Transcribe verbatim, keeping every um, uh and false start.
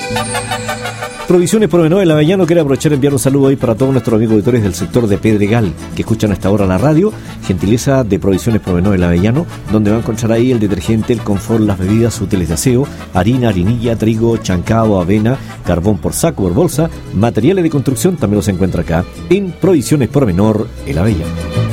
Provisiones Provenor El Avellano quiere aprovechar y enviar un saludo hoy para todos nuestros amigos auditores del sector de Pedregal que escuchan a esta hora la radio. Gentileza de Provisiones Provenor El Avellano, donde va a encontrar ahí el detergente, el confort, las bebidas útiles de aseo, harina, harinilla, trigo, chancado, avena, carbón por saco, por bolsa, materiales de construcción, también los encuentra acá en Provisiones Provenor El Avellano.